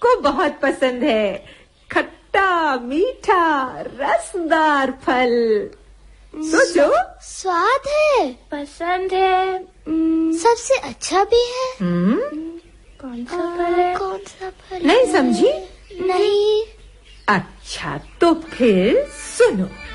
सबको बहुत पसंद है। खट्टा मीठा रसदार फल। सोचो। स्वाद है, पसंद है, सबसे अच्छा भी है। कौन सा फल है? कौन सा फल? नहीं समझी? नहीं। अच्छा तो फिर सुनो।